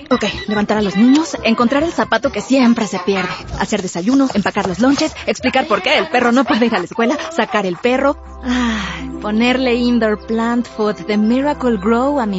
Ok, levantar a los niños, encontrar el zapato que siempre se pierde, hacer desayunos, empacar los lonches, explicar por qué el perro no puede ir a la escuela, sacar el perro, ponerle indoor plant food de Miracle Grow a mi